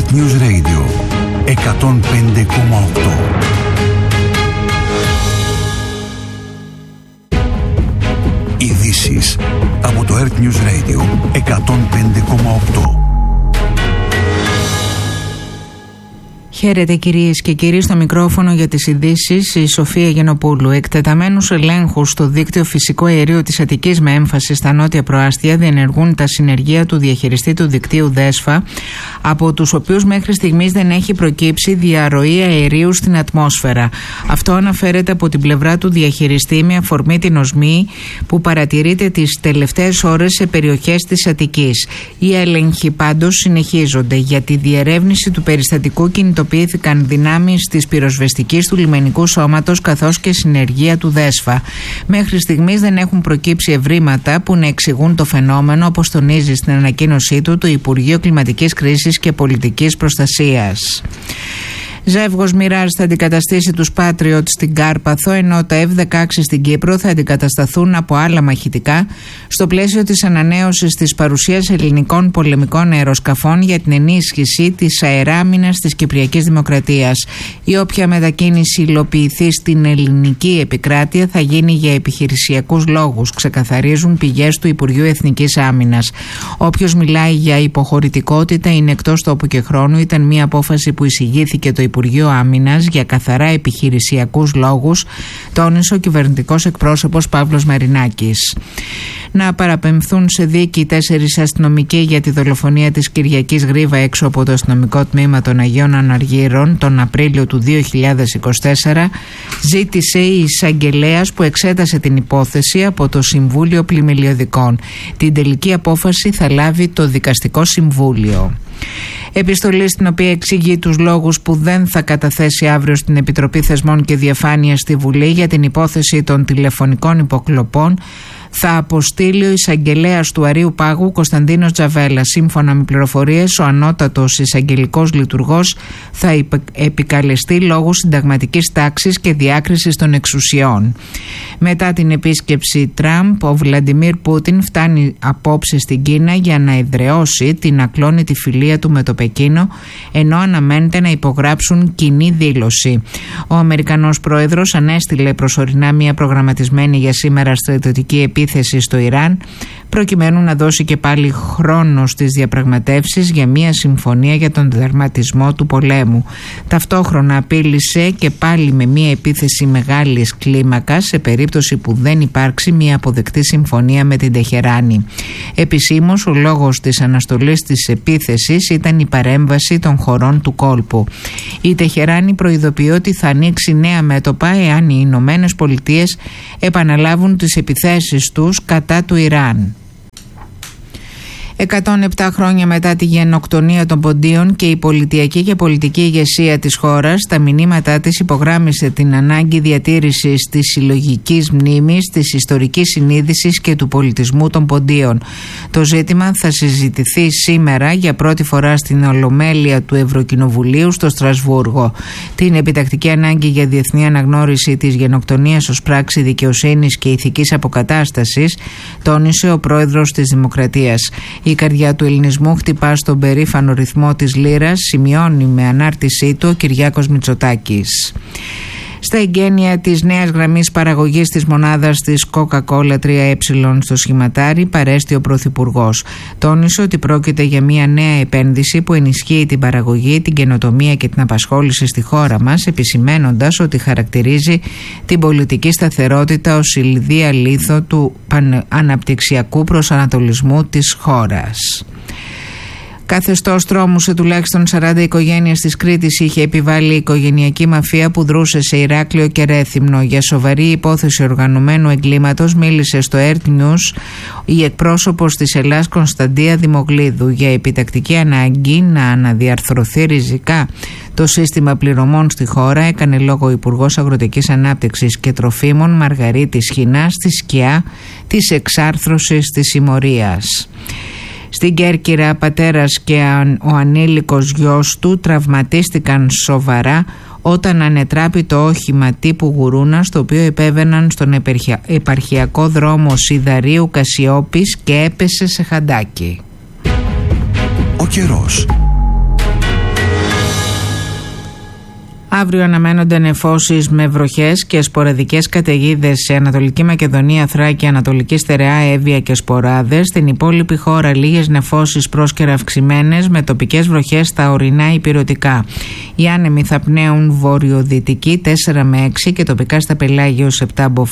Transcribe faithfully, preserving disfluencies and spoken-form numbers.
Earth News Radio εκατόν πέντε κόμμα οκτώ. Ειδήσεις από το Earth News Radio εκατόν πέντε κόμμα οκτώ. Χαίρετε κυρίες και κύριοι, στο μικρόφωνο για τις ειδήσεις η Σοφία Γενοπούλου. Εκτεταμένους ελέγχους στο δίκτυο φυσικού αερίου της Αττικής με έμφαση στα νότια προάστια διενεργούν τα συνεργεία του διαχειριστή του δικτύου ΔΕΣΦΑ, από τους οποίους μέχρι στιγμής δεν έχει προκύψει διαρροή αερίου στην ατμόσφαιρα. Αυτό αναφέρεται από την πλευρά του διαχειριστή με αφορμή την οσμή που παρατηρείται τις τελευταίες ώρες σε περιοχές της Αττικής. Οι έλεγχοι πάντως συνεχίζονται. Για τη διερεύνηση του περιστατικού κινητοποιήθηκαν δυνάμεις της πυροσβεστικής του λιμενικού σώματος καθώς και συνεργεία του ΔΕΣΦΑ. Μέχρι στιγμής δεν έχουν προκύψει ευρήματα που να εξηγούν το φαινόμενο, όπως τονίζει στην ανακοίνωσή του το Υπουργείο Κλιματικής Κρίσης και Πολιτικής Προστασίας. Ζεύγος Mirage θα αντικαταστήσει τους Patriot στην Κάρπαθο, ενώ τα εφ δεκαέξι στην Κύπρο θα αντικατασταθούν από άλλα μαχητικά στο πλαίσιο της ανανέωσης της παρουσίας ελληνικών πολεμικών αεροσκαφών για την ενίσχυση της αεράμινας της Κυπριακής Δημοκρατίας. Η όποια μετακίνηση υλοποιηθεί στην ελληνική επικράτεια θα γίνει για επιχειρησιακούς λόγους, ξεκαθαρίζουν πηγές του Υπουργείου Εθνικής Άμυνας. Όποιος μιλάει για υποχωρητικότητα είναι εκτός τόπου και χρόνου. Ήταν μια απόφαση που εισηγήθηκε το Υπουργείο Άμυνας για καθαρά επιχειρησιακούς λόγους, τόνισε ο κυβερνητικός εκπρόσωπος Παύλος Μαρινάκης. Να παραπεμφθούν σε δίκη τέσσερις αστυνομικοί για τη δολοφονία της Κυριακής Γρίβα έξω από το αστυνομικό τμήμα των Αγίων Αναργύρων τον Απρίλιο του δύο χιλιάδες είκοσι τέσσερα, ζήτησε η εισαγγελέας που εξέτασε την υπόθεση από το Συμβούλιο Πλημελιωδικών. Την τελική απόφαση θα λάβει το Δικαστικό Συμβούλιο. Επιστολή στην οποία εξηγεί τους λόγους που δεν θα καταθέσει αύριο στην Επιτροπή Θεσμών και Διαφάνειας στη Βουλή για την υπόθεση των τηλεφωνικών υποκλοπών θα αποστείλει ο εισαγγελέας του Αρείου Πάγου Κωνσταντίνος Τζαβέλα. Σύμφωνα με πληροφορίες, ο ανώτατος εισαγγελικός λειτουργός θα επικαλεστεί λόγω συνταγματικής τάξης και διάκρισης των εξουσιών. Μετά την επίσκεψη Τραμπ, ο Βλαντιμίρ Πούτιν φτάνει απόψε στην Κίνα για να εδραιώσει την ακλόνητη φιλία του με το Πεκίνο, ενώ αναμένεται να υπογράψουν κοινή δήλωση. Ο Αμερικανός πρόεδρος ανέστειλε προσωρινά μια προγραμματισμένη για σήμερα στρατιωτική επίθεση στο Ιράν, προκειμένου να δώσει και πάλι χρόνο στις διαπραγματεύσεις για μια συμφωνία για τον τερματισμό του πολέμου. Ταυτόχρονα απείλησε και πάλι με μια επίθεση μεγάλης κλίμακας σε περίπτωση που δεν υπάρξει μια αποδεκτή συμφωνία με την Τεχεράνη. Επισήμως, ο λόγος της αναστολής της επίθεσης ήταν η παρέμβαση των χωρών του κόλπου. Η Τεχεράνη προειδοποιεί ότι θα ανοίξει νέα μέτωπα εάν οι Ηνωμένες Πολιτείες επαναλάβουν τις επιθέσεις τους κατά του Ιράν. εκατόν επτά χρόνια μετά τη γενοκτονία των Ποντίων και η πολιτιακή και πολιτική ηγεσία της χώρας, τα μηνύματά της υπογράμμισε την ανάγκη διατήρησης της συλλογικής μνήμης, της ιστορικής συνείδησης και του πολιτισμού των Ποντίων. Το ζήτημα θα συζητηθεί σήμερα για πρώτη φορά στην Ολομέλεια του Ευρωκοινοβουλίου στο Στρασβούργο. Την επιτακτική ανάγκη για διεθνή αναγνώριση της γενοκτονίας ως πράξη δικαιοσύνης και ηθικής αποκατάστασης τόνισε ο πρόεδρος της Δημοκρατίας. Η καρδιά του ελληνισμού χτυπά στον περήφανο ρυθμό της λύρας, σημειώνει με ανάρτησή του ο Κυριάκος Μητσοτάκης. Στα εγγένεια της νέας γραμμής παραγωγής της μονάδας της Coca-Cola τρία ε στο Σχηματάρι παρέστη ο Πρωθυπουργός. Τόνισε ότι πρόκειται για μια νέα επένδυση που ενισχύει την παραγωγή, την καινοτομία και την απασχόληση στη χώρα μας, επισημένοντας ότι χαρακτηρίζει την πολιτική σταθερότητα ως ηλδία λίθο του αναπτυξιακού προσανατολισμού της χώρας. Καθεστώς τρόμου σε τουλάχιστον σαράντα οικογένειες της Κρήτης είχε επιβάλει η οικογενειακή μαφία που δρούσε σε Ηράκλειο και Ρέθυμνο. Για σοβαρή υπόθεση οργανωμένου εγκλήματος μίλησε στο Earth News η εκπρόσωπος της Ελλάς Κωνσταντία Δημογλίδου. Για επιτακτική ανάγκη να αναδιαρθρωθεί ριζικά το σύστημα πληρωμών στη χώρα έκανε λόγο ο Υπουργός Αγροτικής Ανάπτυξης και Τροφίμων Μαργαρίτης Χινά στη σκιά της εξάρθρωσης της συμμορίας. Στην Κέρκυρα, πατέρας και ο ανήλικος γιος του τραυματίστηκαν σοβαρά όταν ανετράπη το όχημα τύπου γουρούνα, στο οποίο επέβαιναν στον επαρχιακό δρόμο Σιδαρίου Κασιόπης και έπεσε σε χαντάκι. Ο καιρός. Αύριο αναμένονται νεφώσεις με βροχές και σποραδικές καταιγίδες σε Ανατολική Μακεδονία, Θράκη, Ανατολική Στερεά, Εύβοια και Σποράδες. Στην υπόλοιπη χώρα λίγες νεφώσεις πρόσκαιρα αυξημένες με τοπικές βροχές στα ορεινά ηπειρωτικά. Οι άνεμοι θα πνέουν βορειοδυτική τέσσερα με έξι και τοπικά στα πελάγια ως επτά